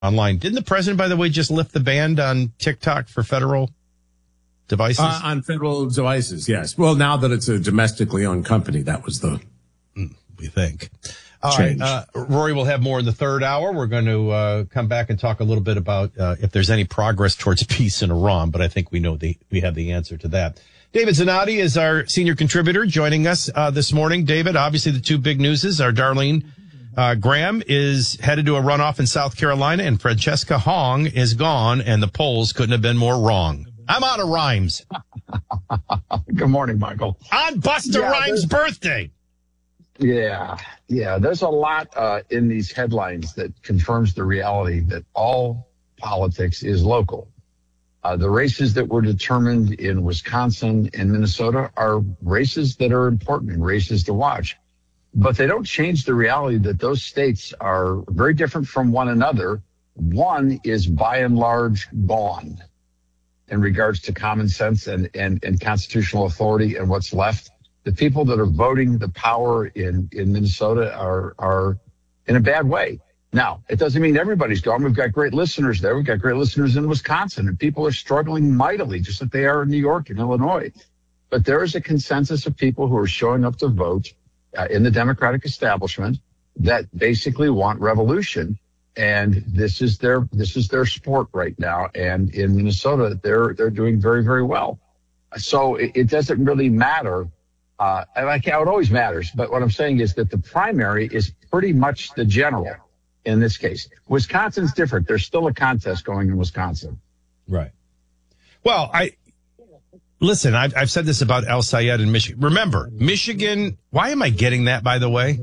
online. Didn't the president, by the way, just lift the ban on TikTok for federal devices? On federal devices, yes. Well, now that it's a domestically owned company, that was the we think. All change. right, Rory will have more in the third hour. We're going to come back and talk a little bit about if there's any progress towards peace in Iran, but I think we have the answer to that. David Zanotti is our senior contributor joining us this morning. David, obviously the two big newses are Darlene Graham is headed to a runoff in South Carolina, and Francesca Hong is gone, and the polls couldn't have been more wrong. I'm out of rhymes. Good morning, Michael. On Busta Rhymes' birthday. Yeah. There's a lot in these headlines that confirms the reality that all politics is local. The races that were determined in Wisconsin and Minnesota are races that are important and races to watch. But they don't change the reality that those states are very different from one another. One is by and large gone in regards to common sense and constitutional authority and what's left. The people that are voting the power in Minnesota are in a bad way. Now, it doesn't mean everybody's gone. We've got great listeners there. We've got great listeners in Wisconsin, and people are struggling mightily, just like they are in New York and Illinois. But there is a consensus of people who are showing up to vote in the Democratic establishment that basically want revolution. And this is their sport right now. And in Minnesota, they're doing very, very well. So it doesn't really matter. It always matters. But what I'm saying is that the primary is pretty much the general in this case. Wisconsin's different. There's still a contest going in Wisconsin. Right. Well, listen, I've said this about El Sayed in Michigan. Remember, Michigan, why am I getting that, by the way?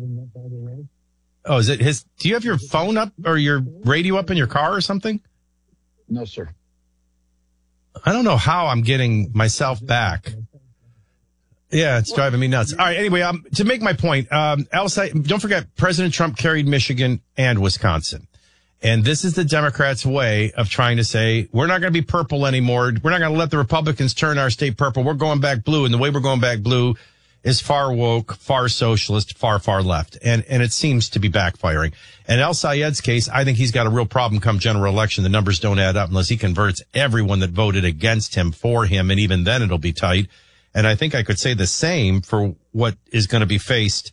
Oh, is it his? Do you have your phone up or your radio up in your car or something? No, sir. I don't know how I'm getting myself back. Yeah, it's driving me nuts. All right. Anyway, to make my point, don't forget President Trump carried Michigan and Wisconsin. And this is the Democrats' way of trying to say, we're not going to be purple anymore. We're not going to let the Republicans turn our state purple. We're going back blue. And the way we're going back blue is far woke, far socialist, far, far left. And it seems to be backfiring. And El Sayed's case, I think he's got a real problem come general election. The numbers don't add up unless he converts everyone that voted against him for him. And even then it'll be tight. And I think I could say the same for what is going to be faced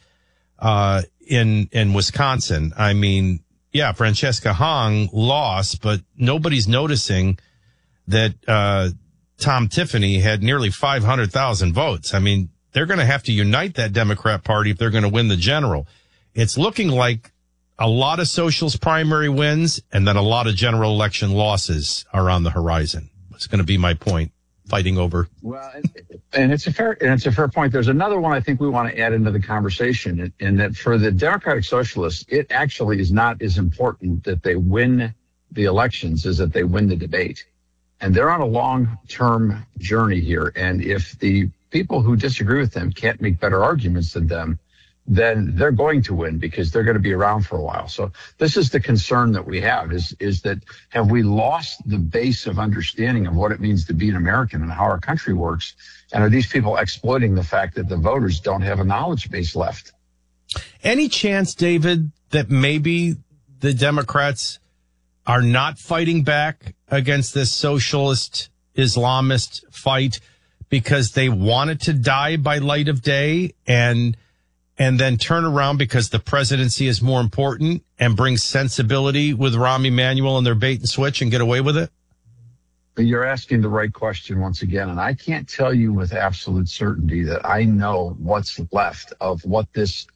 in Wisconsin. I mean, yeah, Francesca Hong lost, but nobody's noticing that Tom Tiffany had nearly 500,000 votes. I mean, they're going to have to unite that Democrat Party if they're going to win the general. It's looking like a lot of socialist primary wins and then a lot of general election losses are on the horizon. It's going to be my point. Fighting over. Well, and it's a fair point. There's another one I think we want to add into the conversation, in that for the Democratic Socialists, it actually is not as important that they win the elections as that they win the debate. And they're on a long-term journey here. And if the people who disagree with them can't make better arguments than them, then they're going to win because they're going to be around for a while. So this is the concern that we have is that have we lost the base of understanding of what it means to be an American and how our country works? And are these people exploiting the fact that the voters don't have a knowledge base left? Any chance, David, that maybe the Democrats are not fighting back against this socialist Islamist fight because they want it to die by light of day and then turn around because the presidency is more important and bring sensibility with Rahm Emanuel and their bait and switch and get away with it? You're asking the right question once again, and I can't tell you with absolute certainty that I know what's left of what this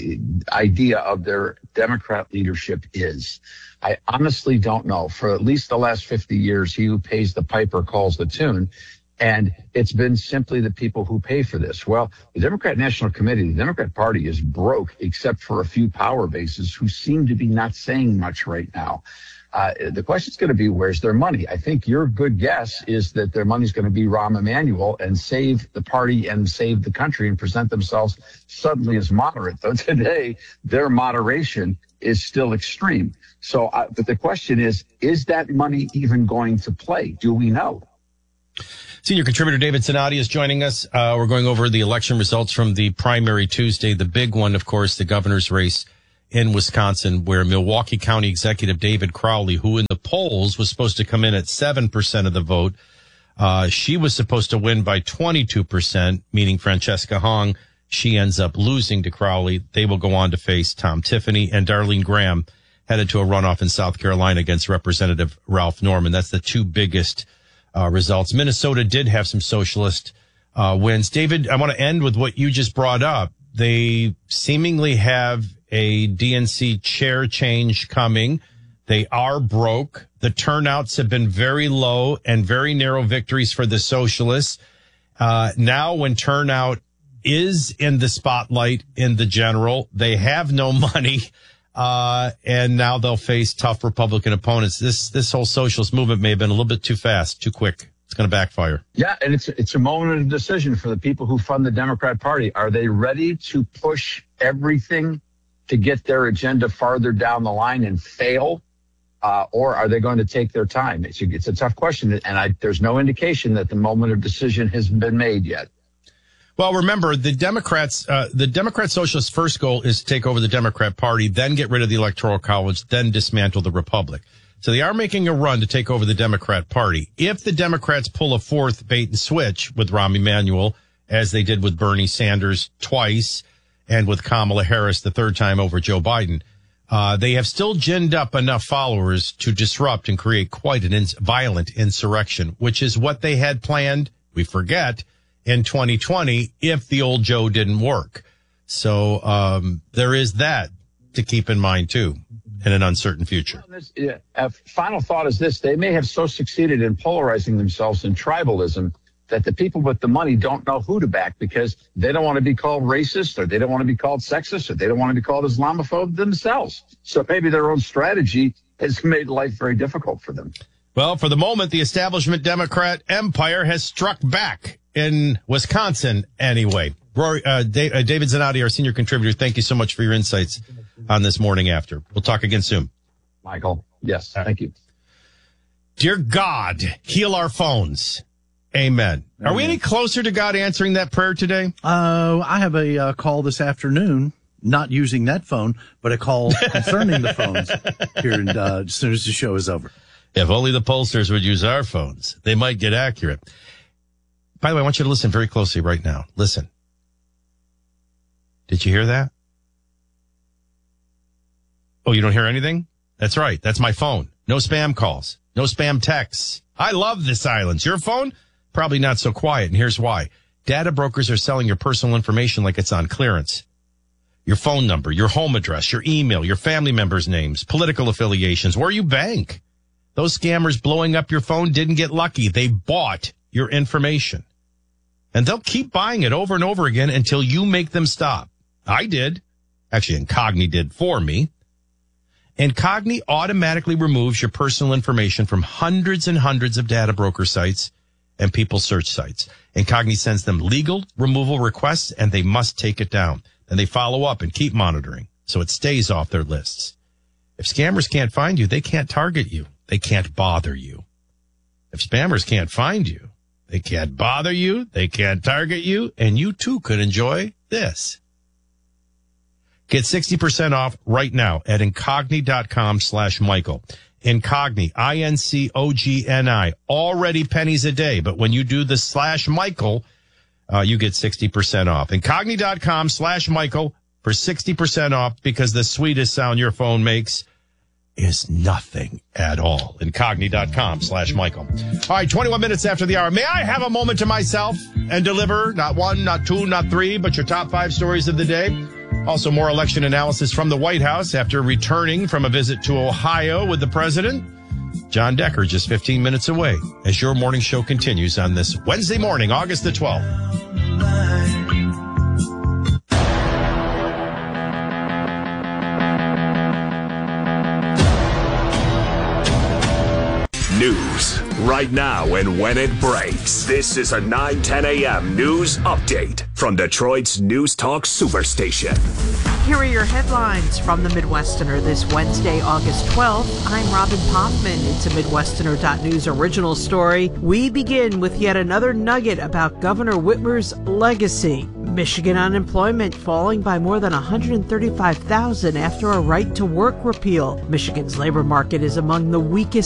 idea of their Democrat leadership is. I honestly don't know. For at least the last 50 years, he who pays the piper calls the tune. And it's been simply the people who pay for this. Well, the Democrat National Committee, the Democrat Party is broke except for a few power bases who seem to be not saying much right now. The question is going to be, where's their money? I think your good guess is that their money is going to be Rahm Emanuel and save the party and save the country and present themselves suddenly as moderate. Though today, their moderation is still extreme. So, but the question is that money even going to play? Do we know? Senior contributor David Zanotti is joining us. We're going over the election results from the primary Tuesday. The big one, of course, the governor's race in Wisconsin, where Milwaukee County Executive David Crowley, who in the polls was supposed to come in at 7% of the vote, she was supposed to win by 22%, meaning Francesca Hong. She ends up losing to Crowley. They will go on to face Tom Tiffany, and Darlene Graham headed to a runoff in South Carolina against Representative Ralph Norman. That's the two biggest results. Minnesota did have some socialist wins. David, I want to end with what you just brought up. They seemingly have a DNC chair change coming. They are broke. The turnouts have been very low and very narrow victories for the socialists. Now when turnout is in the spotlight in the general, they have no money. And now they'll face tough Republican opponents. This whole socialist movement may have been a little bit too fast, too quick. It's going to backfire. Yeah, and it's a moment of decision for the people who fund the Democrat Party. Are they ready to push everything to get their agenda farther down the line and fail? Or are they going to take their time? It's a tough question, and there's no indication that the moment of decision has been made yet. Well, remember, the Democrat Socialists' first goal is to take over the Democrat Party, then get rid of the Electoral College, then dismantle the Republic. So they are making a run to take over the Democrat Party. If the Democrats pull a fourth bait and switch with Rahm Emanuel, as they did with Bernie Sanders twice, and with Kamala Harris the third time over Joe Biden, they have still ginned up enough followers to disrupt and create quite an violent insurrection, which is what they had planned, we forget, in 2020 if the old Joe didn't work. So there is that to keep in mind, too, in an uncertain future. Final thought is this. They may have so succeeded in polarizing themselves in tribalism that the people with the money don't know who to back because they don't want to be called racist, or they don't want to be called sexist, or they don't want to be called Islamophobe themselves. So maybe their own strategy has made life very difficult for them. Well, for the moment, the establishment Democrat empire has struck back in Wisconsin anyway. Rory, David Zanotti, our senior contributor, thank you so much for your insights on this morning after. We'll talk again soon. Michael, yes, thank you. Dear God, heal our phones. Amen. Are we any closer to God answering that prayer today? I have a call this afternoon, not using that phone, but a call concerning the phones here as soon as the show is over. If only the pollsters would use our phones, they might get accurate. By the way, I want you to listen very closely right now. Listen. Did you hear that? Oh, you don't hear anything? That's right. That's my phone. No spam calls. No spam texts. I love the silence. Your phone? Probably not so quiet, and here's why. Data brokers are selling your personal information like it's on clearance. Your phone number, your home address, your email, your family members' names, political affiliations, where you bank. Those scammers blowing up your phone didn't get lucky. They bought your information. And they'll keep buying it over and over again until you make them stop. I did. Actually, Incogni did for me. Incogni automatically removes your personal information from hundreds and hundreds of data broker sites and people search sites. Incogni sends them legal removal requests, and they must take it down. And they follow up and keep monitoring, so it stays off their lists. If scammers can't find you, they can't target you. They can't bother you. If spammers can't find you, they can't bother you, they can't target you, and you too could enjoy this. Get 60% off right now at Incogni.com/Michael. Incogni, Incogni, already pennies a day. But when you do the /Michael, you get 60% off. Incogni.com/Michael for 60% off, because the sweetest sound your phone makes is nothing at all. Incogni.com/Michael. All right, 21 minutes after the hour. May I have a moment to myself and deliver not one, not two, not three, but your top 5 stories of the day? Also, more election analysis from the White House after returning from a visit to Ohio with the president. John Decker just 15 minutes away as your morning show continues on this Wednesday morning, August the 12th. News right now and when it breaks. This is a 9:10 a.m. news update from Detroit's News Talk Superstation. Here are your headlines from the Midwesterner this Wednesday, August 12th. I'm Robin Poffman. It's a Midwesterner.news original story. We begin with yet another nugget about Governor Whitmer's legacy. Michigan unemployment falling by more than 135,000 after a right to work repeal. Michigan's labor market is among the weakest